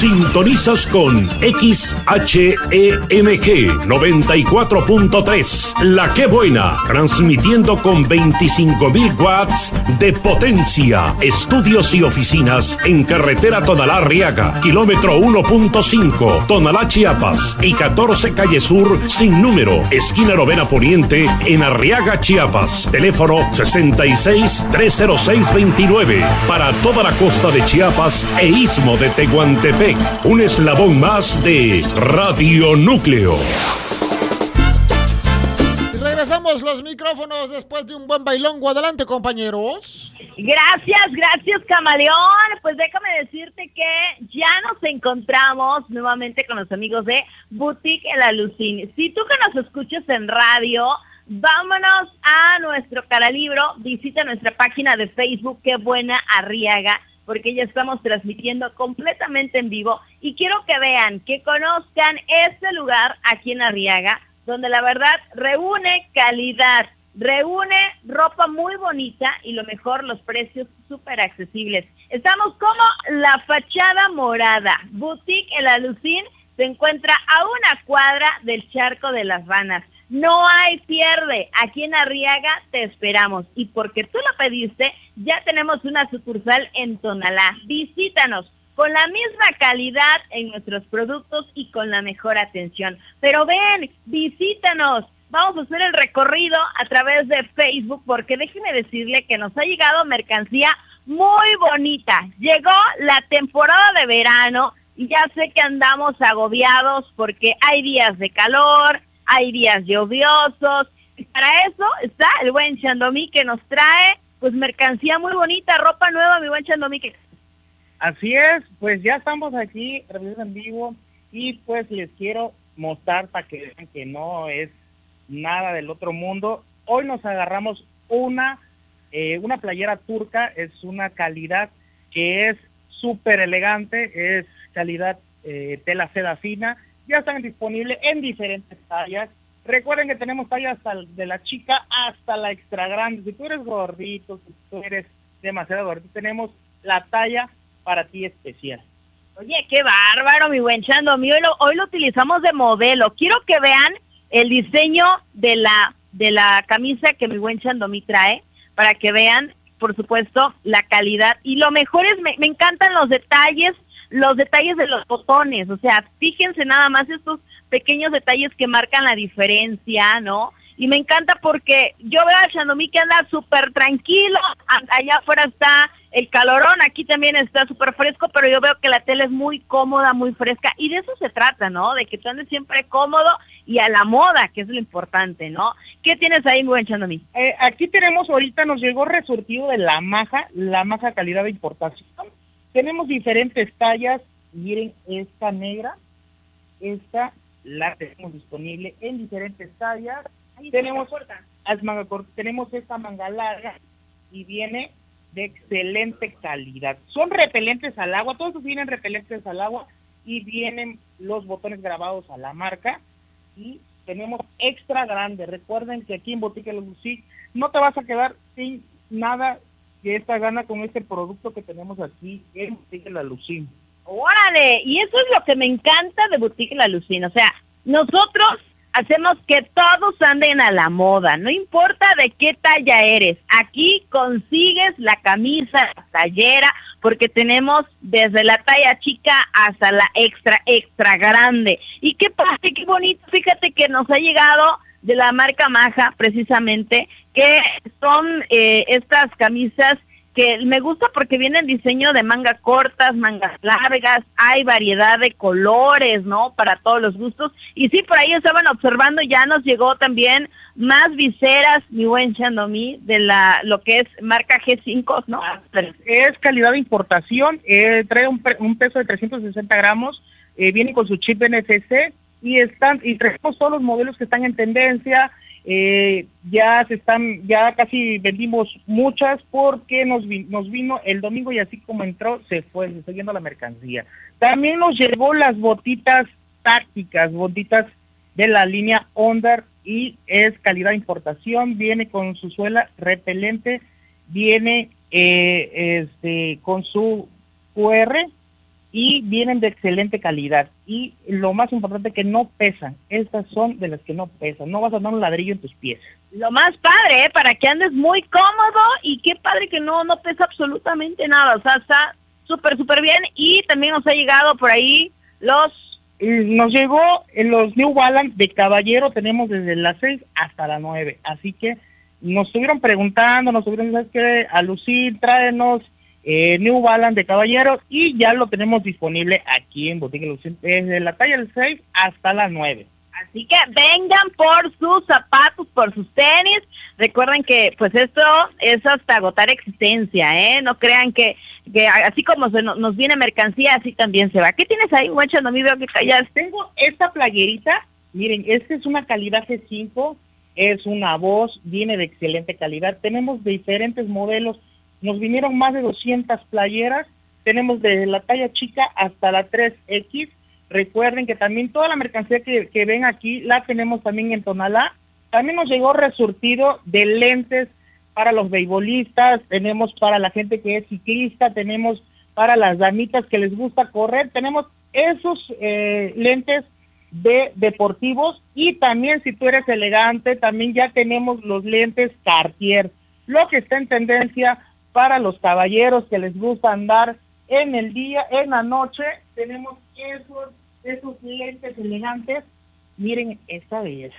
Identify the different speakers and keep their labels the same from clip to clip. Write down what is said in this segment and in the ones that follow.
Speaker 1: Sintonizas con XHEMG 94.3, La Que Buena, transmitiendo con 25.000 watts de potencia. Estudios y oficinas en carretera Tonalá-Arriaga, kilómetro 1.5, Tonalá, Chiapas, y 14 Calle Sur, sin número, esquina Novena Poniente, en Arriaga, Chiapas. Teléfono 66-306-29, para toda la costa de Chiapas e istmo de Tehuantepec. Un eslabón más de Radio Núcleo.
Speaker 2: Regresamos los micrófonos después de un buen bailongo. Adelante, compañeros.
Speaker 3: Gracias, Camaleón. Pues déjame decirte que ya nos encontramos nuevamente con los amigos de Boutique El Alucín. Si tú que nos escuchas en radio, vámonos a nuestro caralibro, visita nuestra página de Facebook, Qué Buena Arriaga, porque ya estamos transmitiendo completamente en vivo y quiero que vean, que conozcan este lugar aquí en Arriaga, donde la verdad reúne calidad, reúne ropa muy bonita y lo mejor, los precios súper accesibles. Estamos como La Fachada Morada. Boutique El Alucín se encuentra a una cuadra del Charco de las Ranas. No hay pierde, aquí en Arriaga te esperamos y porque tú lo pediste, ya tenemos una sucursal en Tonalá. Visítanos con la misma calidad en nuestros productos y con la mejor atención. Pero ven, visítanos, vamos a hacer el recorrido a través de Facebook porque déjeme decirle que nos ha llegado mercancía muy bonita. Llegó la temporada de verano y ya sé que andamos agobiados porque hay días de calor, hay días lluviosos, y para eso está el buen Chandomí que nos trae pues mercancía muy bonita, ropa nueva, mi buen Chandomí.
Speaker 4: Así es, pues ya estamos aquí en vivo y pues les quiero mostrar para que vean que no es nada del otro mundo. Hoy nos agarramos una playera turca, es una calidad que es súper elegante, es calidad tela seda fina. Ya están disponibles en diferentes tallas. Recuerden que tenemos tallas de la chica hasta la extra grande. Si tú eres gordito, si tú eres demasiado gordito, tenemos la talla para ti especial.
Speaker 3: Oye, qué bárbaro, mi buen Chandomí. Hoy lo utilizamos de modelo. Quiero que vean el diseño de la camisa que mi buen Chandomí trae, para que vean, por supuesto, la calidad. Y lo mejor es, me encantan los detalles de los botones, o sea, fíjense nada más estos pequeños detalles que marcan la diferencia, ¿no? Y me encanta porque yo veo a Chandomí que anda súper tranquilo, allá afuera está el calorón, aquí también está súper fresco, pero yo veo que la tela es muy cómoda, muy fresca, y de eso se trata, ¿no? De que tú andes siempre cómodo y a la moda, que es lo importante, ¿no? ¿Qué tienes ahí, muy buen Chandomí?
Speaker 4: Aquí tenemos, ahorita nos llegó resurtido de la maja calidad de importación. Tenemos diferentes tallas, miren esta negra, esta la tenemos disponible en diferentes tallas. Tenemos manga corta, tenemos esta manga larga y viene de excelente calidad. Son repelentes al agua, todos estos vienen repelentes al agua y vienen los botones grabados a la marca y tenemos extra grande. Recuerden que aquí en Boutique El Alucín no te vas a quedar sin nada que esta gana con este producto que tenemos aquí en Boutique El Alucín.
Speaker 3: ¡Órale! Y eso es lo que me encanta de Boutique El Alucín. O sea, nosotros hacemos que todos anden a la moda, no importa de qué talla eres. Aquí consigues la camisa, la playera, porque tenemos desde la talla chica hasta la extra grande. Y qué padre, qué bonito. Fíjate que nos ha llegado de la marca Maja, precisamente, que son estas camisas que me gusta porque vienen diseño de manga cortas, mangas largas, hay variedad de colores, ¿no? Para todos los gustos. Y sí, por ahí estaban observando, ya nos llegó también más viseras, mi buen Chandomí, de lo que es marca G5, ¿no?
Speaker 4: Es calidad de importación, trae un peso de 360 gramos, viene con su chip NFC y traemos todos los modelos que están en tendencia. Ya casi vendimos muchas porque nos vino el domingo y así como entró se está yendo la mercancía. También nos llegó las botitas tácticas, botitas de la línea Under y es calidad de importación, viene con su suela repelente, viene con su QR y vienen de excelente calidad. Y lo más importante que no pesan. Estas son de las que no pesan. No vas a dar un ladrillo en tus pies.
Speaker 3: Lo más padre, para que andes muy cómodo y qué padre que no pesa absolutamente nada. O sea, está súper bien. Y también nos ha llegado por ahí
Speaker 4: Nos llegó los New Balance de caballero, tenemos desde las 6 hasta las 9. Así que nos estuvieron preguntando, ¿sabes qué? A Lucín, tráenos New Balance de caballero y ya lo tenemos disponible aquí en Boutique Lucín desde la talla del 6 hasta la 9.
Speaker 3: Así que vengan por sus zapatos, por sus tenis. Recuerden que pues esto es hasta agotar existencia, ¿eh? No crean que así como nos viene mercancía, así también se va. ¿Qué tienes ahí, Wencha? No me veo que callas.
Speaker 4: Tengo esta playerita, miren, esta es una calidad G5, es una voz, viene de excelente calidad. Tenemos diferentes modelos. Nos vinieron más de 200 playeras, tenemos desde la talla chica hasta la 3X. Recuerden que también toda la mercancía que ven aquí la tenemos también en Tonalá. También nos llegó resurtido de lentes para los beisbolistas, tenemos para la gente que es ciclista, tenemos para las damitas que les gusta correr, tenemos esos lentes de deportivos y también si tú eres elegante, también ya tenemos los lentes Cartier, lo que está en tendencia para los caballeros que les gusta andar en el día, en la noche, tenemos esos lentes elegantes. Miren esta belleza.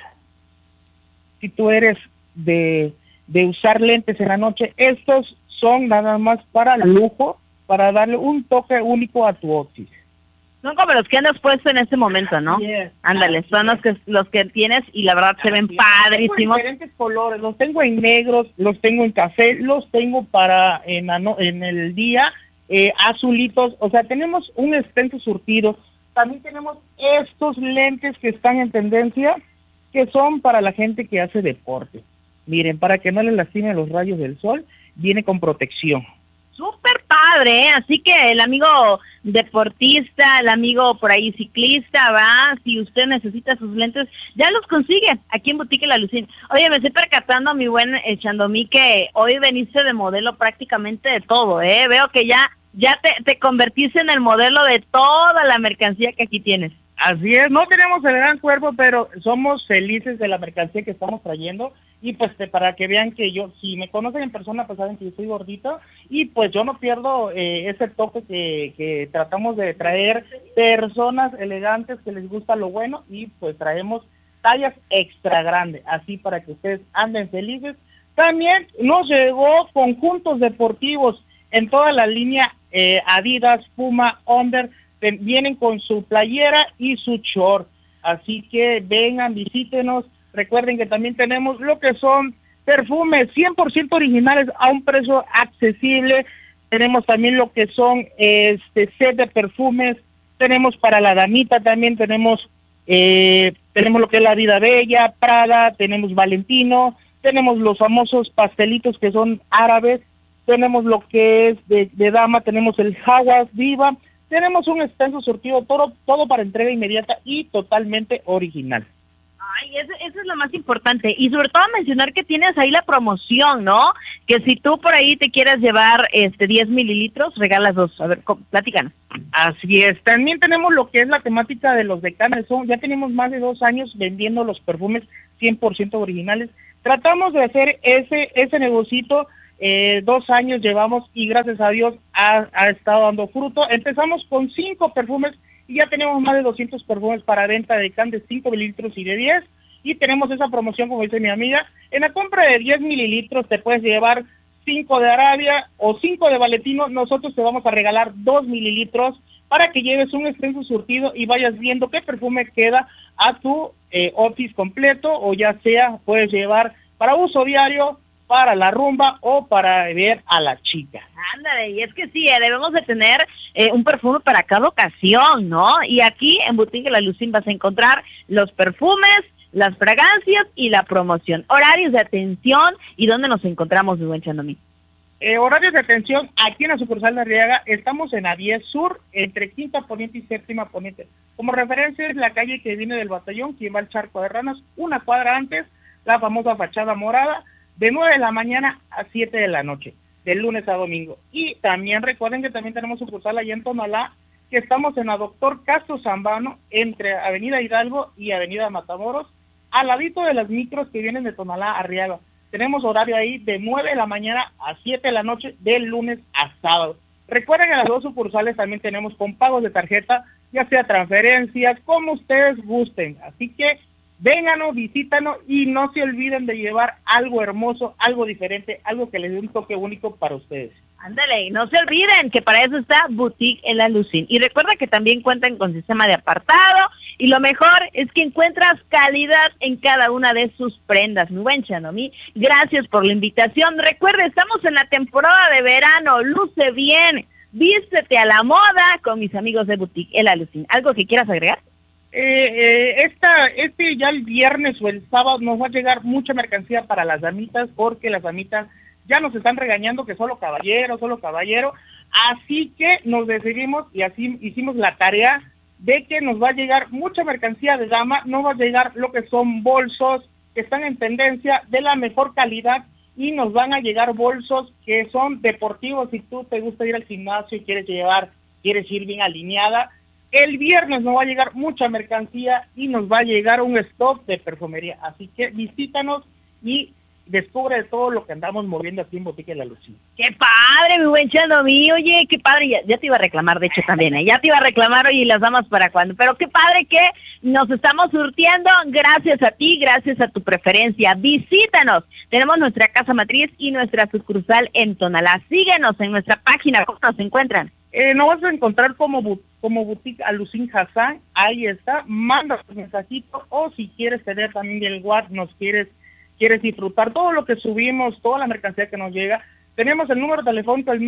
Speaker 4: Si tú eres de usar lentes en la noche, estos son nada más para lujo, para darle un toque único a tu outfit.
Speaker 3: Son como los que andas puesto en este momento, ¿no?
Speaker 4: Yes.
Speaker 3: Ándale, son los que tienes y la verdad se ven padrísimos.
Speaker 4: Tengo diferentes colores, los tengo en negros, los tengo en café, los tengo para en el día, azulitos, o sea, tenemos un extenso surtido. También tenemos estos lentes que están en tendencia, que son para la gente que hace deporte. Miren, para que no les lastimen los rayos del sol, viene con protección.
Speaker 3: Súper padre, ¿eh? Así que el amigo deportista, el amigo por ahí ciclista, va, si usted necesita sus lentes, ya los consigue aquí en Boutique La Lucín. Oye, me estoy percatando, mi buen Chandomí, que hoy veniste de modelo prácticamente de todo, ¿eh? Veo que ya te convertiste en el modelo de toda la mercancía que aquí tienes.
Speaker 4: Así es, no tenemos el gran cuerpo, pero somos felices de la mercancía que estamos trayendo y pues para que vean que yo, si me conocen en persona, pues saben que yo soy gordito y pues yo no pierdo ese toque que tratamos de traer personas elegantes que les gusta lo bueno y pues traemos tallas extra grandes, así para que ustedes anden felices. También nos llegó conjuntos deportivos en toda la línea Adidas, Puma, Under, vienen con su playera y su short, así que vengan, visítenos. Recuerden que también tenemos lo que son perfumes 100% originales a un precio accesible. Tenemos también lo que son set de perfumes, tenemos para la damita también, tenemos lo que es la Vida Bella, Prada, tenemos Valentino, tenemos los famosos pastelitos que son árabes, tenemos lo que es de dama, tenemos el Hawas Diva. Tenemos un extenso surtido, todo para entrega inmediata y totalmente original.
Speaker 3: Ay, eso es lo más importante. Y sobre todo mencionar que tienes ahí la promoción, ¿no? Que si tú por ahí te quieres llevar 10 mililitros, regalas 2. A ver, platícanos.
Speaker 4: Así es. También tenemos lo que es la temática de los decanes. Ya tenemos más de 2 años vendiendo los perfumes 100% originales. Tratamos de hacer ese negocito. 2 años llevamos y gracias a Dios ha estado dando fruto. Empezamos con 5 perfumes y ya tenemos más de 200 perfumes para venta de can de 5 mililitros y de 10. Y tenemos esa promoción, como dice mi amiga, en la compra de 10 mililitros te puedes llevar 5 de Arabia o 5 de Valentino. Nosotros te vamos a regalar 2 mililitros para que lleves un extenso surtido y vayas viendo qué perfume queda a tu office completo, o ya sea puedes llevar para uso diario, para la rumba o para ver a la chica.
Speaker 3: Ándale, y es que sí, debemos de tener un perfume para cada ocasión, ¿no? Y aquí en Boutique La Lucín vas a encontrar los perfumes, las fragancias y la promoción. Horarios de atención y dónde nos encontramos, mi buen Chandomí.
Speaker 4: Horarios de atención aquí en la sucursal de Arriaga, estamos en la 10 Sur, entre Quinta Poniente y Séptima Poniente. Como referencia es la calle que viene del batallón, quien va al Charco de Ranas, una cuadra antes, la famosa fachada morada, de 9 de la mañana a 7 de la noche, de lunes a domingo. Y también recuerden que también tenemos sucursal allá en Tonalá, que estamos en la Doctor Castro Zambano, entre Avenida Hidalgo y Avenida Matamoros, al ladito de las micros que vienen de Tonalá a Arriaga. Tenemos horario ahí de 9 de la mañana a 7 de la noche, de lunes a sábado. Recuerden que en las 2 sucursales también tenemos con pagos de tarjeta, ya sea transferencias, como ustedes gusten. Así que vénganos, visítanos y no se olviden de llevar algo hermoso, algo diferente, algo que les dé un toque único para ustedes.
Speaker 3: Ándale, y no se olviden que para eso está Boutique El Alucín. Y recuerda que también cuentan con sistema de apartado y lo mejor es que encuentras calidad en cada una de sus prendas. Mi buen Chanomí, gracias por la invitación. Recuerda, estamos en la temporada de verano, luce bien, vístete a la moda con mis amigos de Boutique El Alucín. ¿Algo que quieras agregar?
Speaker 4: Ya el viernes o el sábado nos va a llegar mucha mercancía para las damitas, porque las damitas ya nos están regañando que solo caballero, así que nos decidimos y así hicimos la tarea de que nos va a llegar mucha mercancía de dama, nos va a llegar lo que son bolsos que están en tendencia de la mejor calidad y nos van a llegar bolsos que son deportivos. Si tú te gusta ir al gimnasio y quieres ir bien alineada, el viernes nos va a llegar mucha mercancía y nos va a llegar un stock de perfumería, así que visítanos y descubre de todo lo que andamos moviendo aquí en Boutique La Lucía.
Speaker 3: ¡Qué padre, mi buen Chanomí! Oye, qué padre, ya te iba a reclamar, de hecho, también, ya te iba a reclamar, oye, las damas para cuándo, pero qué padre que nos estamos surtiendo, gracias a ti, gracias a tu preferencia. Visítanos, tenemos nuestra casa matriz y nuestra sucursal en Tonalá. Síguenos en nuestra página, ¿cómo nos encuentran?
Speaker 4: Nos vas a encontrar como Boutique Alucín Hassan, ahí está, manda un mensajito, o si quieres tener también el WhatsApp, quieres disfrutar todo lo que subimos, toda la mercancía que nos llega, tenemos el número telefónico, el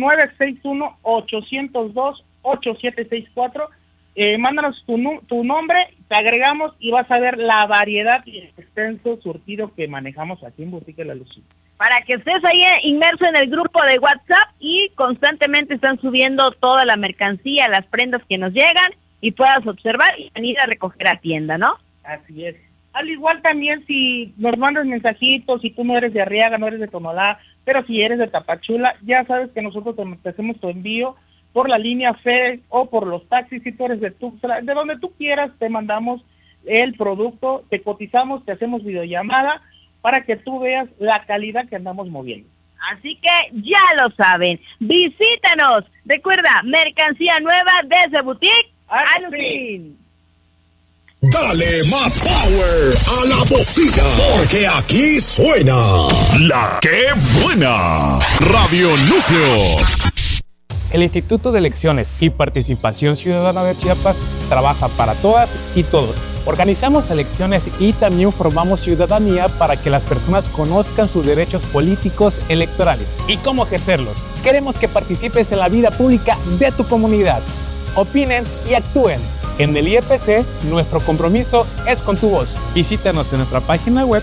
Speaker 4: 961-802-8764, mándanos tu nombre, te agregamos y vas a ver la variedad y el extenso surtido que manejamos aquí en Boutique La Lucía.
Speaker 3: Para que estés ahí inmerso en el grupo de WhatsApp y constantemente están subiendo toda la mercancía, las prendas que nos llegan y puedas observar y venir a recoger a tienda, ¿no?
Speaker 4: Así es. Al igual también si nos mandas mensajitos, si tú no eres de Arriaga, no eres de Tonalá, pero si eres de Tapachula, ya sabes que nosotros te hacemos tu envío por la línea FedEx o por los taxis. Si tú eres de Tuxtla, de donde tú quieras, te mandamos el producto, te cotizamos, te hacemos videollamada para que tú veas la calidad que andamos moviendo.
Speaker 3: Así que ya lo saben, visítanos. Recuerda, mercancía nueva desde Boutique Alucín.
Speaker 1: Dale más power a la bocina, porque aquí suena La Que Buena, Radio Núcleo.
Speaker 5: El Instituto de Elecciones y Participación Ciudadana de Chiapas trabaja para todas y todos. Organizamos elecciones y también formamos ciudadanía para que las personas conozcan sus derechos políticos electorales y cómo ejercerlos. Queremos que participes en la vida pública de tu comunidad. Opinen y actúen. En el IEPC, nuestro compromiso es con tu voz. Visítanos en nuestra página web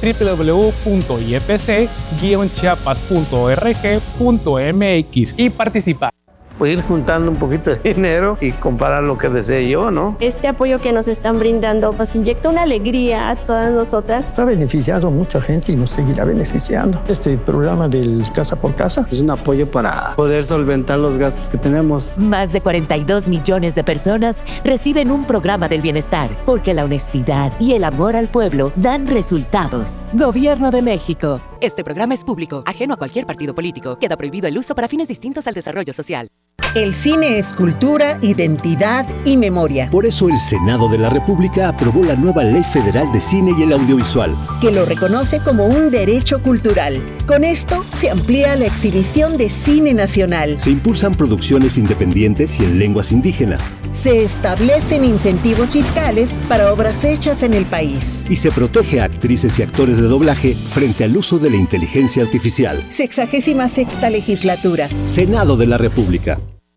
Speaker 5: www.iepc-chiapas.org.mx y participa.
Speaker 6: Pues ir juntando un poquito de dinero y comprar lo que desee yo, ¿no?
Speaker 7: Este apoyo que nos están brindando nos inyecta una alegría a todas nosotras.
Speaker 8: Ha beneficiado a mucha gente y nos seguirá beneficiando. Este programa del Casa por Casa
Speaker 6: es un apoyo para poder solventar los gastos que tenemos.
Speaker 9: Más de 42 millones de personas reciben un programa del bienestar, porque la honestidad y el amor al pueblo dan resultados. Gobierno de México. Este programa es público, ajeno a cualquier partido político. Queda prohibido el uso para fines distintos al desarrollo social.
Speaker 10: El cine es cultura, identidad y memoria.
Speaker 11: Por eso el Senado de la República aprobó la nueva Ley Federal de Cine y el Audiovisual,
Speaker 10: que lo reconoce como un derecho cultural. Con esto se amplía la exhibición de cine nacional.
Speaker 11: Se impulsan producciones independientes y en lenguas indígenas.
Speaker 10: Se establecen incentivos fiscales para obras hechas en el país.
Speaker 11: Y se protege a actrices y actores de doblaje frente al uso de la inteligencia artificial.
Speaker 10: 66ª legislatura.
Speaker 11: Senado de la República.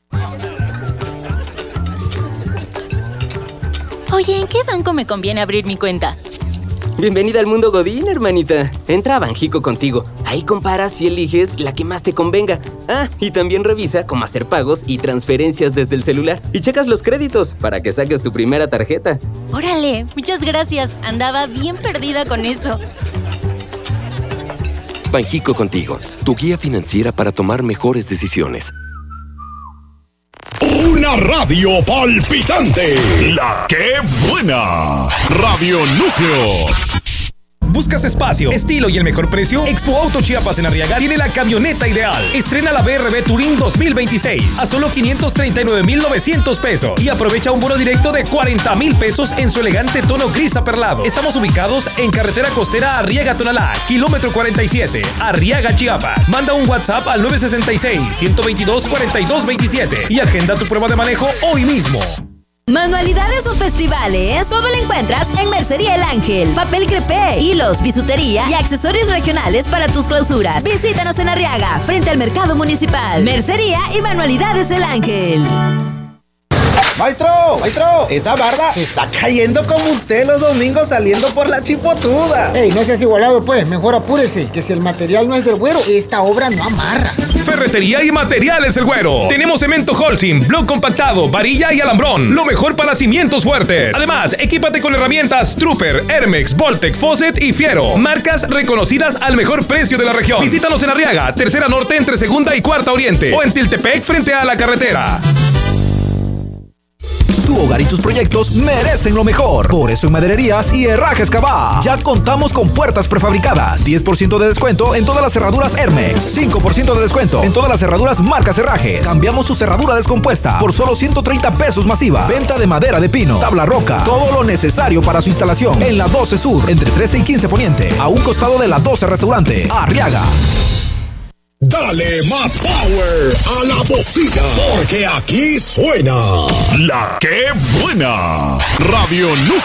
Speaker 12: Oye, ¿en qué banco me conviene abrir mi cuenta?
Speaker 13: Bienvenida al mundo Godín, hermanita. Entra a Banjico Contigo. Ahí comparas y eliges la que más te convenga. Ah, y también revisa cómo hacer pagos y transferencias desde el celular. Y checas los créditos para que saques tu primera tarjeta.
Speaker 12: ¡Órale! Muchas gracias. Andaba bien perdida con eso.
Speaker 14: Banjico Contigo, tu guía financiera para tomar mejores decisiones.
Speaker 1: Una radio palpitante. La que buena. Radio Núcleo.
Speaker 14: ¿Buscas espacio, estilo y el mejor precio? Expo Auto Chiapas en Arriaga tiene la camioneta ideal. Estrena la BRB Touring 2026 a solo 539,900 pesos y aprovecha un bono directo de 40,000 pesos en su elegante tono gris aperlado. Estamos ubicados en carretera costera Arriaga-Tonalá, kilómetro 47, Arriaga, Chiapas. Manda un WhatsApp al 966-122-4227 y agenda tu prueba de manejo hoy mismo.
Speaker 15: Manualidades o festivales, todo lo encuentras en Mercería El Ángel. Papel crepé, hilos, bisutería y accesorios regionales para tus clausuras. Visítanos en Arriaga, frente al Mercado Municipal. Mercería y Manualidades El Ángel.
Speaker 16: Maestro, esa barda se está cayendo como usted los domingos saliendo por la chipotuda.
Speaker 2: Ey, no seas igualado pues, mejor apúrese, que si el material no es del Güero, esta obra no amarra.
Speaker 14: Ferretería y Materiales El Güero. Tenemos cemento Holcim, block compactado, varilla y alambrón. Lo mejor para cimientos fuertes. Además, equípate con herramientas Trooper, Hermex, Voltec, Fosset y Fiero. Marcas reconocidas al mejor precio de la región. Visítanos en Arriaga, Tercera Norte entre Segunda y Cuarta Oriente. O en Tiltepec frente a la carretera.
Speaker 17: Tu hogar y tus proyectos merecen lo mejor. Por eso en Madererías y Herrajes Cabá ya contamos con puertas prefabricadas, 10% de descuento en todas las cerraduras Hermex, 5% de descuento en todas las cerraduras marcas Herrajes. Cambiamos tu cerradura descompuesta por solo 130 pesos masiva. Venta de madera de pino, tabla roca, todo lo necesario para su instalación en la 12 Sur, entre 13 y 15 Poniente, a un costado de la 12 Restaurante, Arriaga.
Speaker 1: Dale más power a la bocina, porque aquí suena La que buena. Radio Núcleo.